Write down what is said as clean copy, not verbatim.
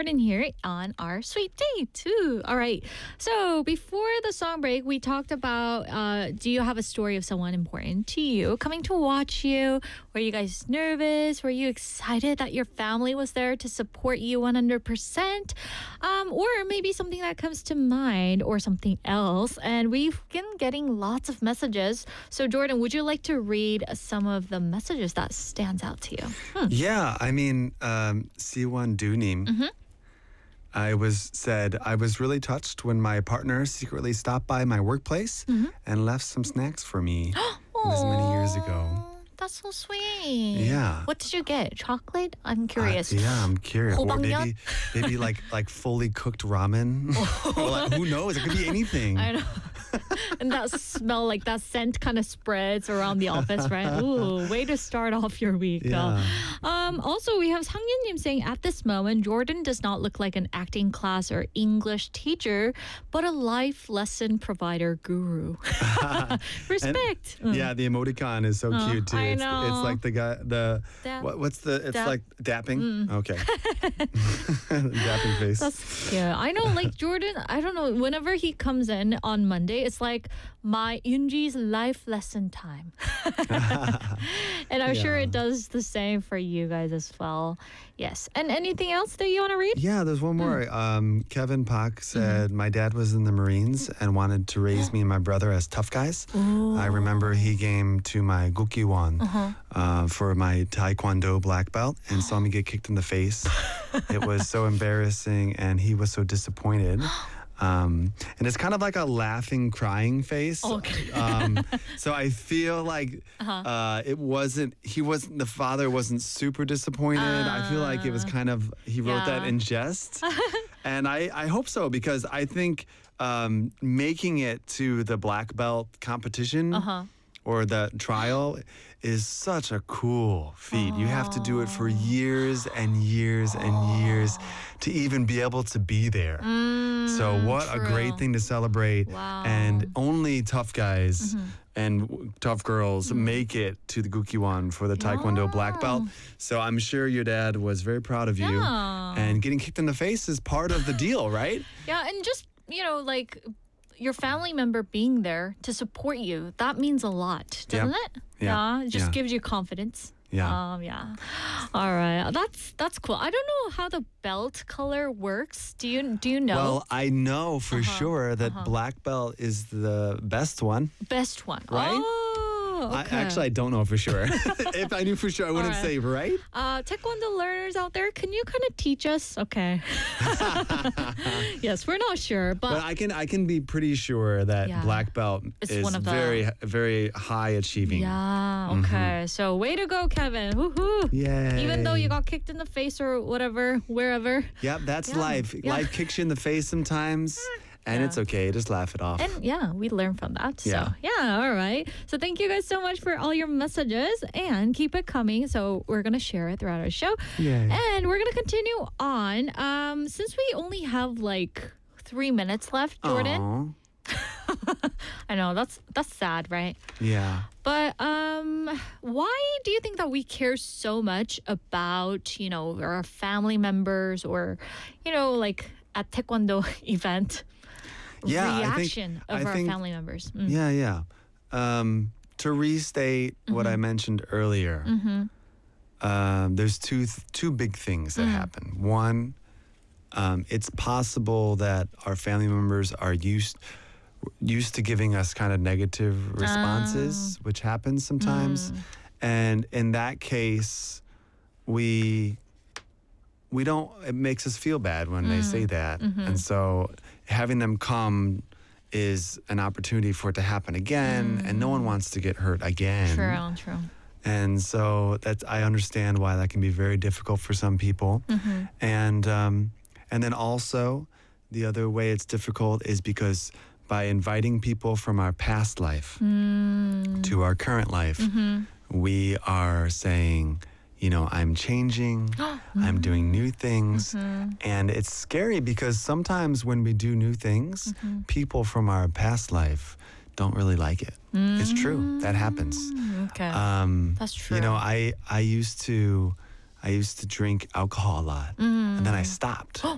Jordan here on our sweet day too. All right. So before the song break, we talked about do you have a story of someone important to you coming to watch you? Were you guys nervous? Were you excited that your family was there to support you 100%? Or maybe something that comes to mind or something else. And we've been getting lots of messages. So Jordan, would you like to read some of the messages that stands out to you? Yeah, I mean, Siwon Dunim. I was really touched when my partner secretly stopped by my workplace and left some snacks for me. This many years ago. That's so sweet. Yeah. What did you get? Chocolate? I'm curious. Yeah, I'm curious. Or 호박엿? maybe like fully cooked ramen. Or like, who knows? It could be anything. I know. And that smell, like that scent kind of spreads around the office, right? Ooh, way to start off your week. Yeah. Also, we have Sang Yun-nim saying, at this moment, Jordan does not look like an acting class or English teacher, but a life lesson provider guru. Respect. Yeah, the emoticon is so cute too. I It's know. like the guy, it's Dap. like dapping. Okay. Dapping face. That's cute. I know, like Jordan, I don't know, whenever he comes in on Monday, it's like my Yoonji's life lesson time. And I'm sure it does the same for you guys as well. Yes. And anything else that you want to read? Yeah, there's one more. Kevin Pak said, my dad was in the Marines and wanted to raise me and my brother as tough guys. I remember he came to my Gukkiwon for my Taekwondo black belt and saw me get kicked in the face. It was so embarrassing and he was so disappointed. And it's kind of like a laughing, crying face. So I feel like the father wasn't super disappointed. I feel like it was kind of, he wrote that in jest. And I hope so, because I think making it to the black belt competition or the trial is such a cool feat. You have to do it for years and years and years to even be able to be there. So what a great thing to celebrate. Wow. And only tough guys and tough girls make it to the Gukkiwon for the Taekwondo black belt. So I'm sure your dad was very proud of you. Yeah. And getting kicked in the face is part of the deal, right? Yeah, and just, like your family member being there to support you, that means a lot, doesn't it? Yeah. It just Yeah. gives you confidence. Yeah. Yeah. All right. That's cool. I don't know how the belt color works. Do you know? Well, I know for sure that black belt is the best one. Best one. Right? Oh, okay. I don't know for sure. If I knew for sure, I wouldn't say, right? Taekwondo learners out there, can you kind of teach us? Okay. Yes, we're not sure, But I can be pretty sure that black belt It's is one of the- very, very high achieving. yeah. Okay. So way to go, Kevin. Woohoo. Yay. Even though you got kicked in the face or whatever, wherever. Yep, that's life. Yeah. Life kicks you in the face sometimes, and it's okay. Just laugh it off. And yeah, we learn from that. So Yeah. all right. So thank you guys so much for all your messages and keep it coming. So we're gonna share it throughout our show. Yay. And we're gonna continue on. Since we only have like 3 minutes left, Jordan. Aw. I know that's sad, right? Yeah. But why do you think that we care so much about, our family members or, like at Taekwondo event reaction of our family members? Yeah. To restate what I mentioned earlier, there's two big things that happen. One, it's possible that our family members are used to giving us kind of negative responses, which happens sometimes. And in that case, we don't, it makes us feel bad when they say that. And so having them come is an opportunity for it to happen again, and no one wants to get hurt again. True. And so I understand why that can be very difficult for some people. And then also the other way it's difficult is because by inviting people from our past life to our current life, we are saying, I'm changing, I'm doing new things. And it's scary because sometimes when we do new things, people from our past life don't really like it. It's true. That happens. Okay. That's true. I used to drink alcohol a lot, and then I stopped.